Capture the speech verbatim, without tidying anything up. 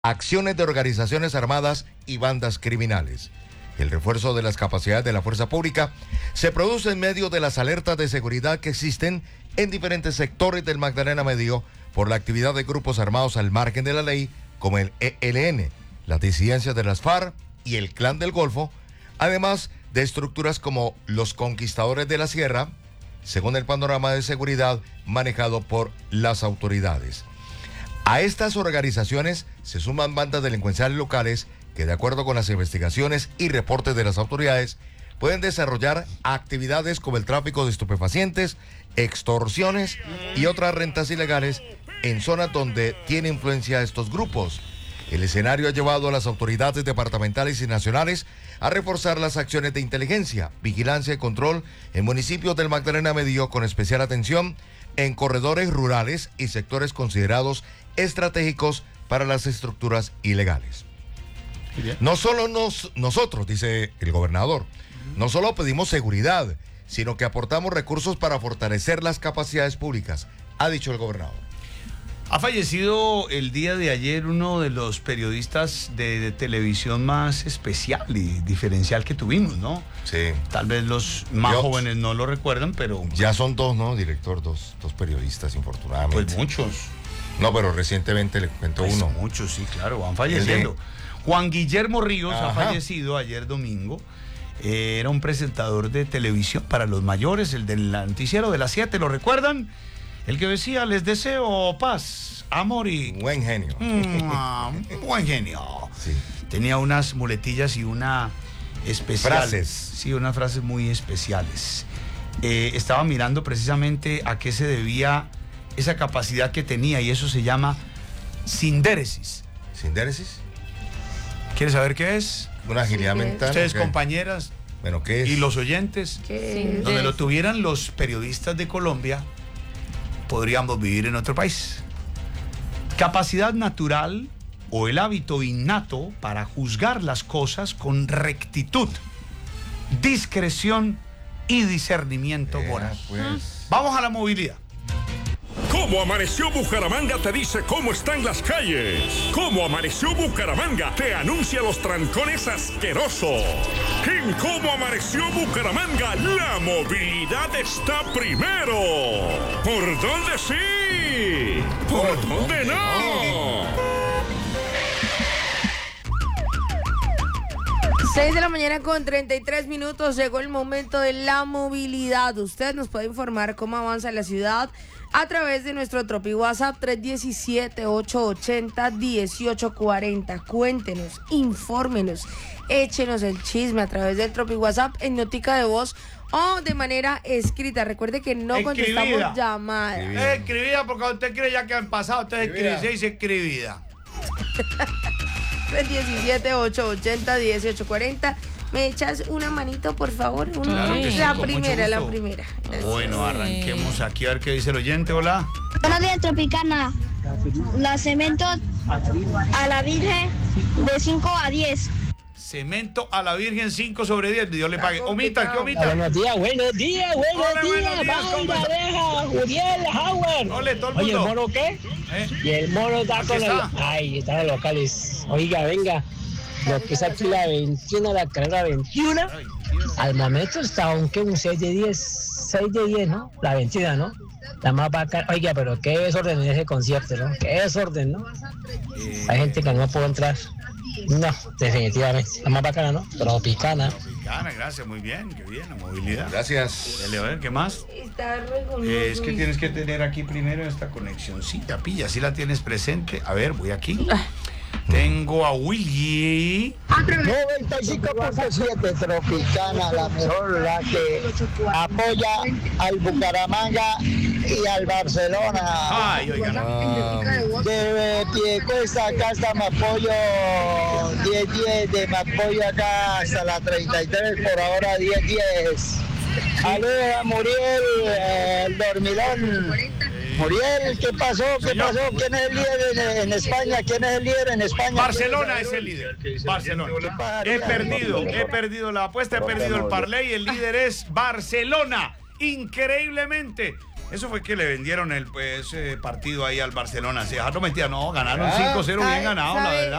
acciones de organizaciones armadas y bandas criminales. El refuerzo de las capacidades de la fuerza pública se produce en medio de las alertas de seguridad que existen en diferentes sectores del Magdalena Medio por la actividad de grupos armados al margen de la ley, como el E L N, las disidencias de las FARC y el Clan del Golfo, además de estructuras como los Conquistadores de la Sierra, según el panorama de seguridad manejado por las autoridades. A estas organizaciones se suman bandas delincuenciales locales que, de acuerdo con las investigaciones y reportes de las autoridades, pueden desarrollar actividades como el tráfico de estupefacientes, extorsiones y otras rentas ilegales en zonas donde tiene influencia estos grupos. El escenario ha llevado a las autoridades departamentales y nacionales a reforzar las acciones de inteligencia, vigilancia y control en municipios del Magdalena Medio, con especial atención en corredores rurales y sectores considerados estratégicos para las estructuras ilegales. No solo nos, nosotros, dice el gobernador, no solo pedimos seguridad, sino que aportamos recursos para fortalecer las capacidades públicas, ha dicho el gobernador. Ha fallecido el día de ayer uno de los periodistas de, de televisión más especial y diferencial que tuvimos, ¿no? Sí. Tal vez los más Yo, jóvenes no lo recuerdan, pero... Ya son dos, ¿no, director? Dos, dos periodistas, infortunadamente. Pues muchos. No, pero recientemente le cuento Pues uno. Muchos, sí, claro, van falleciendo. De... Juan Guillermo Ríos Ajá. ha fallecido ayer domingo. Eh, era un presentador de televisión para los mayores, el del noticiero de las siete, ¿lo recuerdan? El que decía, les deseo paz, amor y... Buen genio. Mm, buen genio. Sí. Tenía unas muletillas y una especial. Frases. Sí, unas frases muy especiales. Eh, estaba mirando precisamente a qué se debía esa capacidad que tenía, y eso se llama sindéresis. ¿Sindéresis? ¿Quieres saber qué es? Una agilidad Sí, mental. Ustedes, Okay. compañeras. Bueno, ¿qué es? Y los oyentes. ¿Qué? Donde lo tuvieran los periodistas de Colombia, podríamos vivir en otro país. Capacidad natural o el hábito innato para juzgar las cosas con rectitud, discreción y discernimiento Era, moral. pues. Vamos a la movilidad. ¿Cómo amaneció Bucaramanga? Te dice cómo están las calles. ¿Cómo amaneció Bucaramanga? Te anuncia los trancones asquerosos. En ¿Cómo amaneció Bucaramanga? La movilidad está primero. ¿Por dónde sí? ¿Por dónde no? seis de la mañana con treinta y tres minutos, llegó el momento de la movilidad. Usted nos puede informar cómo avanza la ciudad a través de nuestro Tropi WhatsApp tres uno siete, ocho ocho cero, uno ocho cuatro cero. Cuéntenos, infórmenos, échenos el chisme a través del Tropi WhatsApp en notica de voz o de manera escrita. Recuerde que no Escribida. contestamos llamadas. Escribida. escribida porque usted cree ya que han pasado. Usted escribe, se dice escribida. tres uno siete, ocho ocho cero, uno ocho cuatro cero. ¿Me echas una manito, por favor? Una, Claro que sí, la con primera, mucho la gusto. primera. Bueno, arranquemos aquí a ver qué dice el oyente. Hola. Buenos días, Tropicana. La cemento a la Virgen de cinco a diez. Cemento a la Virgen cinco sobre diez. Dios le pague. Omita, ¿qué omita? Buenos días, buenos días, buenos Hola, buenos días, días, ¿cómo Mayra, está? Deja, Uriel, Howard. Ole, todo el Oye, ¿el mundo. moro qué? ¿Eh? Y el moro está Aquí con el... está. Ay, están los locales. Oiga, venga, lo que es aquí la veintiuno, la carrera veintiuno, Ay, al momento está aunque un seis de diez, seis de diez, ¿no? La veintiuno, ¿no? La más bacana. Oiga, pero qué desorden en ese concierto, ¿no? Qué desorden, ¿no? eh, Hay gente que no puede entrar. No, definitivamente. La más bacana, ¿no? Tropicana. Tropicana, gracias, muy bien, qué bien, la movilidad. Gracias. Dale, a ver, ¿qué más? Está re goloso. Eh, es que tienes que tener aquí primero esta conexioncita, pilla, si la tienes presente. A ver, voy aquí. Tengo a Willy. noventa y cinco punto siete Tropicana, la mejor, la que apoya al Bucaramanga y al Barcelona. Ay, oigan. De Piedecuesta acá hasta Mapoyo, diez diez, de Mapoyo acá hasta la treinta y tres, por ahora diez diez. Saludos a Muriel, eh, el dormilón. Muriel, ¿qué pasó? ¿Qué Señor. pasó? ¿Quién es el líder en, en España? ¿Quién es el líder en España? Barcelona es el líder. Barcelona. He perdido, he perdido la apuesta, he perdido el parlay. El líder es Barcelona. Increíblemente. Eso fue que le vendieron el pues, eh, partido ahí al Barcelona. Si dejaron mentira, no, ganaron cinco cero bien ¿Sabe- ganado, la sabe- verdad.